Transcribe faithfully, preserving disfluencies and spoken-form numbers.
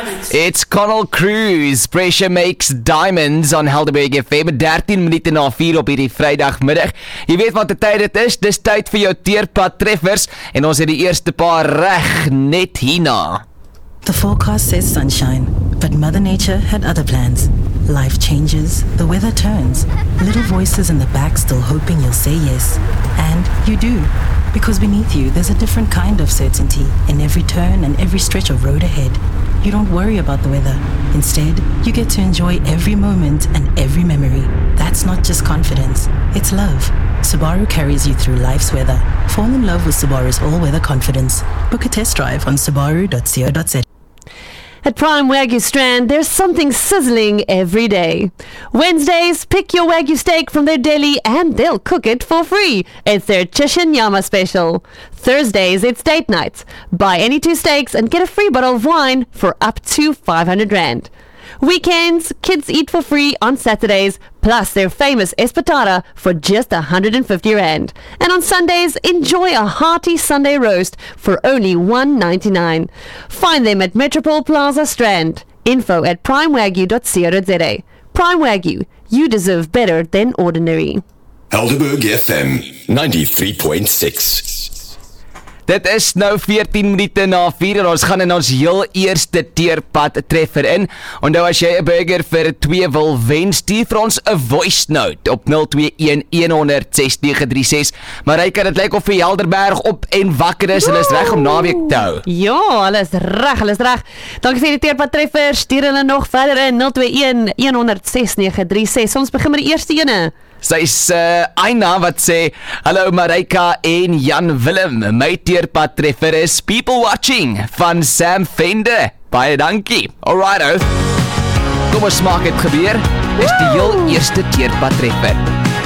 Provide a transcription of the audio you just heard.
It's Connell Cruz. Pressure makes diamonds on Helderberg F M, dertien minute na vier op hierdie Vrydagmiddag. Jy weet wat die tyd dit is, dis tyd vir jou teerpad treffers en ons het die eerste paar reg net hierna. The forecast says sunshine, but Mother Nature had other plans. Life changes, the weather turns. Little voices in the back still hoping you'll say yes. And you do. Because beneath you, there's a different kind of certainty in every turn and every stretch of road ahead. You don't worry about the weather. Instead, you get to enjoy every moment and every memory. That's not just confidence, it's love. Subaru carries you through life's weather. Fall in love with Subaru's all-weather confidence. Book a test drive on subaru dot co dot za. At Prime Wagyu Strand, there's something sizzling every day. Wednesdays, pick your Wagyu steak from their deli and they'll cook it for free. It's their Chishin Yama special. Thursdays, it's date nights. Buy any two steaks and get a free bottle of wine for up to five hundred rand. Weekends, kids eat for free on Saturdays, plus their famous espetada for just one hundred fifty rand. And on Sundays, enjoy a hearty Sunday roast for only one ninety-nine. Find them at Metropole Plaza Strand. Info at prime wagyu dot co dot za. Prime Wagyu, you deserve better than ordinary. Helderberg F M ninety-three point six. Dit is nou veertien minute na vier en ons gaan in ons heel eerste teerpad treffer in. Onthou as jy 'n burger vir twee wil wen, stuur vir ons 'n voice note op nul twee een een honderd ses nege drie ses. Marika, dit lyk of vir Helderberg op en wakker is en is reg om naweek te hou. Ja, hulle is reg, hulle is reg. Dankie vir die teerpad treffer. Stuur hulle nog verder in nul twee een een honderd ses nege drie ses. Ons begin met die eerste ene. Sy's uh, Aina wat sê, hallo Marika en Jan Willem, my teerpad treffer is People Watching van Sam Fender. Baie dankie. Alrighto. Kom ons maak het gebeur. Dis die heel eerste teerpad treffer.